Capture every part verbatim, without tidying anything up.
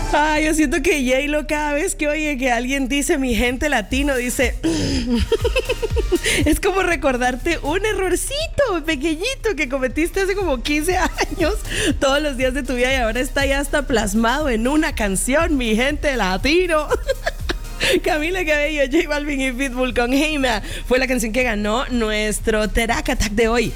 Ay, yo siento que J-Lo cada vez que oye que alguien dice mi gente latino, dice... Es como recordarte un errorcito pequeñito que cometiste hace como quince años, todos los días de tu vida, y ahora está ya hasta plasmado en una canción, mi gente latino. Camila Cabello, J Balvin y Pitbull con Heima fue la canción que ganó nuestro Terac Attack de hoy.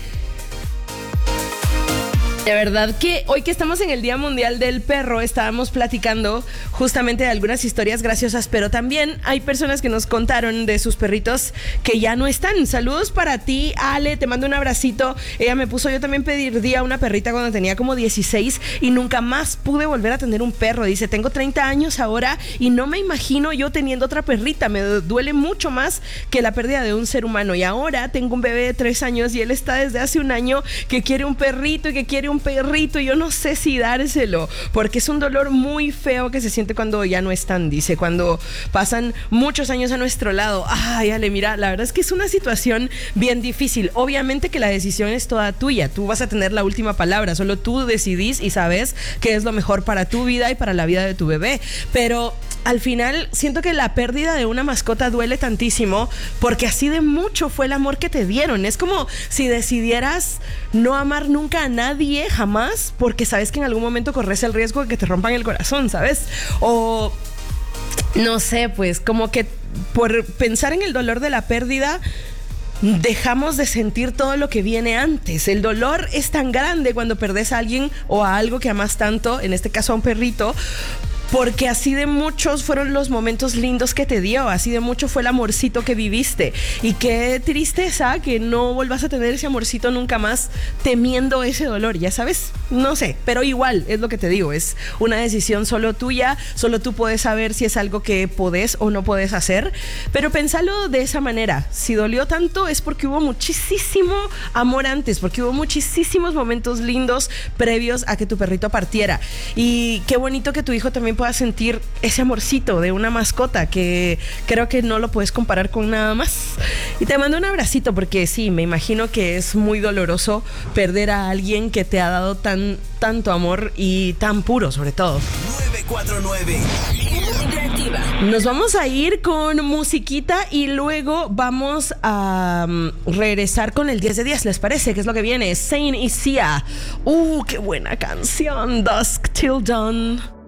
De verdad que hoy que estamos en el Día Mundial del Perro, estábamos platicando justamente de algunas historias graciosas, pero también hay personas que nos contaron de sus perritos que ya no están. Saludos para ti, Ale, te mando un abracito. Ella me puso, yo también perdí a una perrita cuando tenía como dieciséis y nunca más pude volver a tener un perro. Dice, tengo treinta años ahora y no me imagino yo teniendo otra perrita. Me duele mucho más que la pérdida de un ser humano. Y ahora tengo un bebé de tres años y él está desde hace un año que quiere un perrito y que quiere un perrito, y yo no sé si dárselo, porque es un dolor muy feo que se siente cuando ya no están, dice, cuando pasan muchos años a nuestro lado. Ay, Ale, mira, la verdad es que es una situación bien difícil. Obviamente que la decisión es toda tuya, tú vas a tener la última palabra, solo tú decidís y sabes qué es lo mejor para tu vida y para la vida de tu bebé, pero al final siento que la pérdida de una mascota duele tantísimo porque así de mucho fue el amor que te dieron. Es como si decidieras no amar nunca a nadie, jamás, porque sabes que en algún momento corres el riesgo de que te rompan el corazón, ¿sabes? O no sé, pues como que por pensar en el dolor de la pérdida dejamos de sentir todo lo que viene antes. El dolor es tan grande cuando perdés a alguien o a algo que amas tanto, en este caso a un perrito, porque así de muchos fueron los momentos lindos que te dio, así de mucho fue el amorcito que viviste. Y qué tristeza que no vuelvas a tener ese amorcito nunca más temiendo ese dolor, ya sabes, no sé, pero igual es lo que te digo, es una decisión solo tuya, solo tú puedes saber si es algo que podés o no podés hacer, pero pensalo de esa manera, si dolió tanto es porque hubo muchísimo amor antes, porque hubo muchísimos momentos lindos previos a que tu perrito partiera. Y qué bonito que tu hijo también puedas sentir ese amorcito de una mascota que creo que no lo puedes comparar con nada más. Y te mando un abracito porque sí, me imagino que es muy doloroso perder a alguien que te ha dado tan, tanto amor y tan puro sobre todo. nueve cuatro nueve Nos vamos a ir con musiquita y luego vamos a um, regresar con el diez de diez, ¿les parece? ¿Qué es lo que viene? Zayn y Sia. Uh, qué buena canción. Dusk Till Dawn.